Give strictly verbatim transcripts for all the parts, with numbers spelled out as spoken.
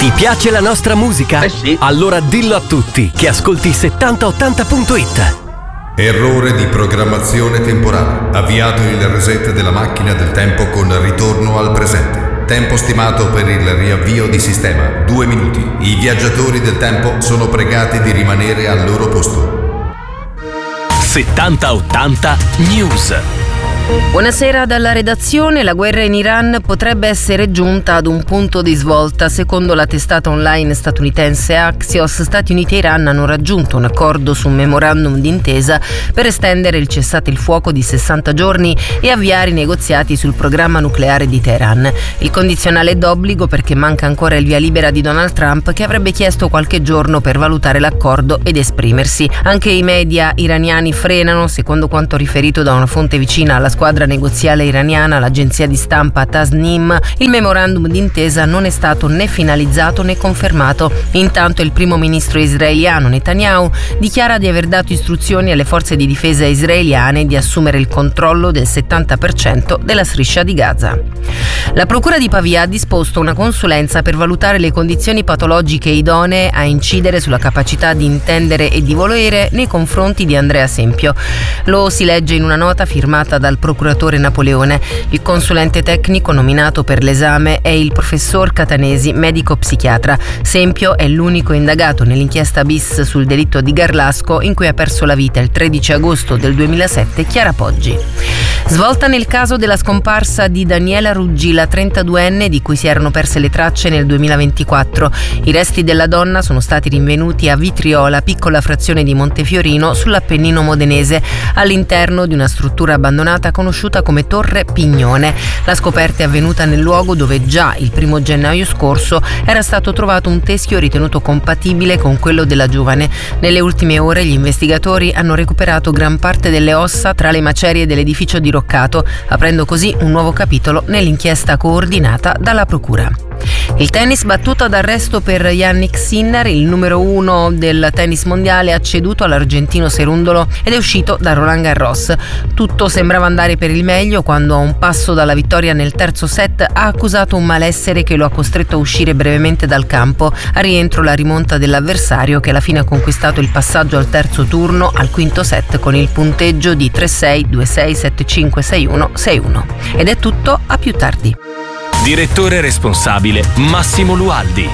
Ti piace la nostra musica? Eh sì. Allora dillo a tutti che ascolti settanta ottanta punto it. Errore di programmazione temporale. Avviato il reset della macchina del tempo con ritorno al presente. Tempo stimato per il riavvio di sistema, due minuti. I viaggiatori del tempo sono pregati di rimanere al loro posto. settanta ottanta News. Buonasera dalla redazione. La guerra in Iran potrebbe essere giunta ad un punto di svolta. Secondo la testata online statunitense Axios, Stati Uniti e Iran hanno raggiunto un accordo su un memorandum d'intesa per estendere il cessate il fuoco di sessanta giorni e avviare i negoziati sul programma nucleare di Teheran. Il condizionale è d'obbligo perché manca ancora il via libera di Donald Trump, che avrebbe chiesto qualche giorno per valutare l'accordo ed esprimersi. Anche i media iraniani frenano. Secondo quanto riferito da una fonte vicina alla squadra negoziale iraniana, l'agenzia di stampa Tasnim, il memorandum d'intesa non è stato né finalizzato né confermato. Intanto il primo ministro israeliano Netanyahu dichiara di aver dato istruzioni alle forze di difesa israeliane di assumere il controllo del settanta per cento della striscia di Gaza. La procura di Pavia ha disposto una consulenza per valutare le condizioni patologiche idonee a incidere sulla capacità di intendere e di volere nei confronti di Andrea Sempio. Lo si legge in una nota firmata dal procuratore Napoleone. Il consulente tecnico nominato per l'esame è il professor Catanesi, medico psichiatra. Sempio è l'unico indagato nell'inchiesta bis sul delitto di Garlasco, in cui ha perso la vita il tredici agosto del duemilasette Chiara Poggi. Svolta nel caso della scomparsa di Daniela Ruggi, la trentaduenne di cui si erano perse le tracce nel duemilaventiquattro. I resti della donna sono stati rinvenuti a Vitriola, piccola frazione di Montefiorino, sull'Appennino modenese, all'interno di una struttura abbandonata conosciuta come Torre Pignone. La scoperta è avvenuta nel luogo dove già il primo gennaio scorso era stato trovato un teschio ritenuto compatibile con quello della giovane. Nelle ultime ore gli investigatori hanno recuperato gran parte delle ossa tra le macerie dell'edificio diroccato, aprendo così un nuovo capitolo nell'inchiesta coordinata dalla procura. Il tennis, battuto d'arresto per Jannik Sinner, il numero uno del tennis mondiale, ha ceduto all'argentino Cerundolo ed è uscito da Roland Garros. Tutto sembrava andare per il meglio quando, a un passo dalla vittoria nel terzo set, ha accusato un malessere che lo ha costretto a uscire brevemente dal campo. A rientro la rimonta dell'avversario, che alla fine ha conquistato il passaggio al terzo turno al quinto set con il punteggio di tre sei, due sei, sette cinque, sei uno, sei uno. Ed è tutto, a più tardi. Direttore responsabile Massimo Lualdi.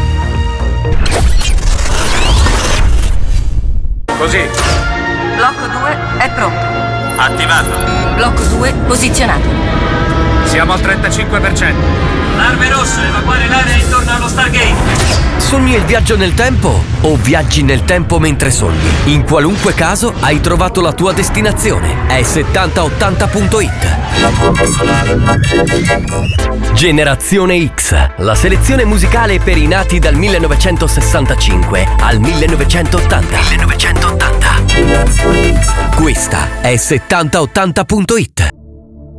Così. Blocco due è pronto. Attivato. Blocco due posizionato. Siamo al trentacinque per cento. Allarme rosso, evacuare l'area intorno allo Stargate. Sogni il viaggio nel tempo o viaggi nel tempo mentre sogni? In qualunque caso hai trovato la tua destinazione. È settanta ottanta punto it. Generazione X, la selezione musicale per i nati dal millenovecentosessantacinque al millenovecentottanta. millenovecentottanta. Questa è settanta ottanta punto it.